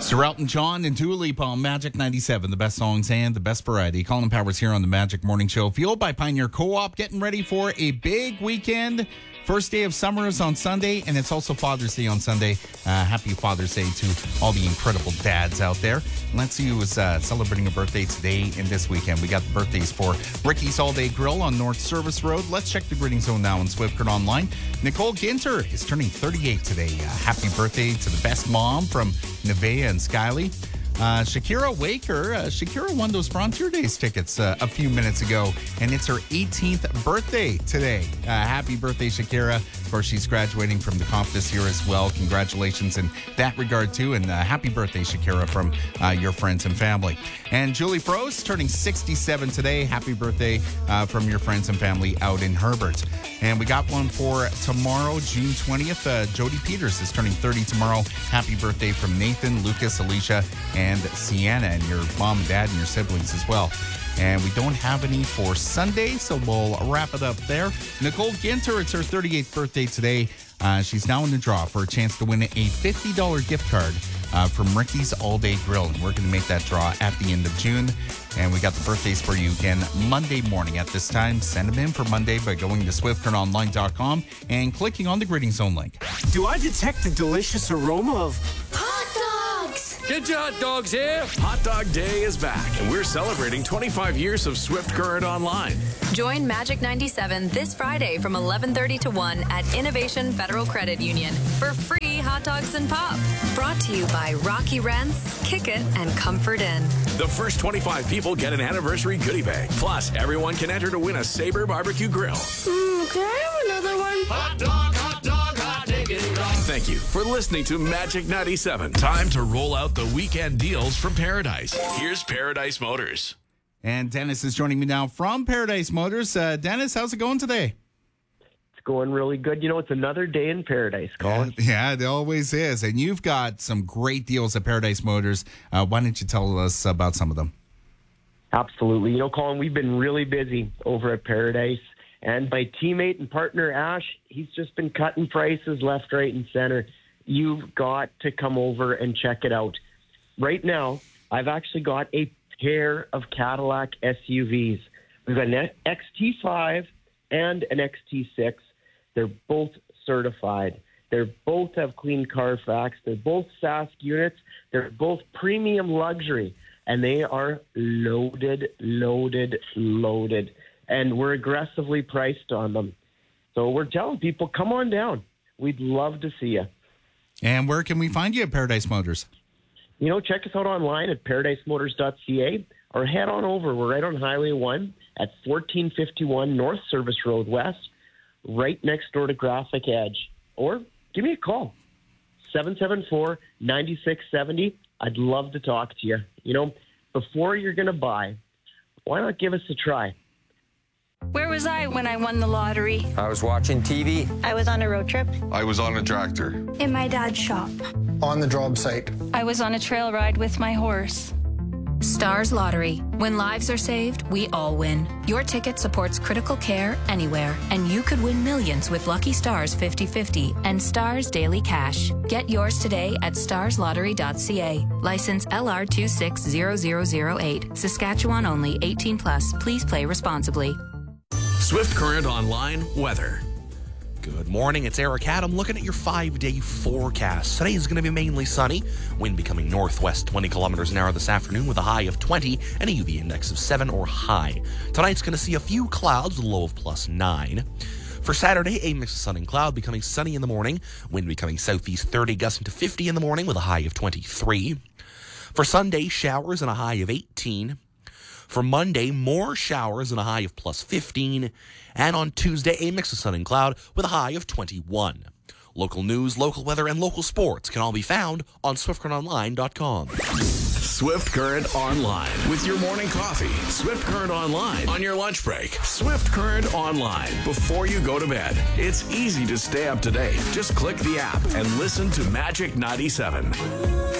Sir Elton John and Dua Lipa on Magic 97, the best songs and the best variety. Colin Powers here on the Magic Morning Show, fueled by Pioneer Co-op, getting ready for a big weekend. First day of summer is on Sunday, and it's also Father's Day on Sunday. Happy Father's Day to all the incredible dads out there. Let's see who is celebrating a birthday today and this weekend. We got the birthdays for Ricky's All Day Grill on North Service Road. Let's check the greeting zone now on Swift Current Online. Nicole Ginter is turning 38 today. Happy birthday to the best mom from Nevaeh and Skyley. Shakira Waker. Shakira won those Frontier Days tickets a few minutes ago, and it's her 18th birthday today. Happy birthday, Shakira. Of course, she's graduating from the comp this year as well. Congratulations in that regard, too. And happy birthday, Shakira, from your friends and family. And Julie Frost turning 67 today. Happy birthday from your friends and family out in Herbert. And we got one for tomorrow, June 20th. Jody Peters is turning 30 tomorrow. Happy birthday from Nathan, Lucas, Alicia, and Sienna, and your mom and dad and your siblings as well. And we don't have any for Sunday, so we'll wrap it up there. Nicole Ginter, it's her 38th birthday today. She's now in the draw for a chance to win a $50 gift card from Ricky's All Day Grill. And we're going to make that draw at the end of June. And we got the birthdays for you again Monday morning at this time. Send them in for Monday by going to swiftcurrentonline.com and clicking on the greeting zone link. Do I detect the delicious aroma of hot dogs? Get your hot dogs here. Hot Dog Day is back, and we're celebrating 25 years of Swift Current Online. Join Magic 97 this Friday from 11:30 to 1 at Innovation Federal Credit Union for free hot dogs and pop. Brought to you by Rocky Rents, Kick It, and Comfort Inn. The first 25 people get an anniversary goodie bag. Plus, everyone can enter to win a Sabre barbecue grill. Can I have another one? Hot dog, hot dog, hot diggity dog. Thank you for listening to Magic 97. Time to roll out the weekend deals from Paradise. Here's Paradise Motors. And Dennis is joining me now from Paradise Motors. Dennis, how's it going today? It's going really good. You know, it's another day in paradise, Colin. Yeah, it always is. And you've got some great deals at Paradise Motors. Why don't you tell us about some of them? Absolutely. You know, Colin, we've been really busy over at Paradise. And my teammate and partner, Ash, he's just been cutting prices left, right, and center. You've got to come over and check it out. Right now, I've actually got a pair of Cadillac SUVs. We've got an XT5 and an XT6. They're both certified. They both have clean Carfax. They're both Sask units. They're both premium luxury. And they are loaded. And we're aggressively priced on them. So we're telling people, come on down. We'd love to see you. And where can we find you at Paradise Motors? You know, check us out online at paradisemotors.ca or head on over. We're right on Highway 1 at 1451 North Service Road West, right next door to Graphic Edge. Or give me a call, 774-9670. I'd love to talk to you. You know, before you're going to buy, why not give us a try? Where was I when I won the lottery? I was watching TV. I was on a road trip. I was on a tractor. In my dad's shop. On the job site. I was on a trail ride with my horse. Stars Lottery. When lives are saved, we all win. Your ticket supports critical care anywhere, and you could win millions with Lucky Stars 50/50 and Stars Daily Cash. Get yours today at starslottery.ca. License LR260008. Saskatchewan only. 18 plus. Please play responsibly. Swift Current Online weather. Good morning, it's Eric Adam looking at your 5-day forecast. Today is going to be mainly sunny, wind becoming northwest 20 kilometers an hour this afternoon with a high of 20 and a UV index of 7 or high. Tonight's going to see a few clouds with a low of +9. For Saturday, a mix of sun and cloud becoming sunny in the morning, wind becoming southeast 30 gusting to 50 in the morning with a high of 23. For Sunday, showers and a high of 18. For Monday, more showers and a high of +15. And on Tuesday, a mix of sun and cloud with a high of 21. Local news, local weather, and local sports can all be found on SwiftCurrentOnline.com. Swift Current Online with your morning coffee. Swift Current Online on your lunch break. Swift Current Online before you go to bed. It's easy to stay up to date. Just click the app and listen to Magic 97.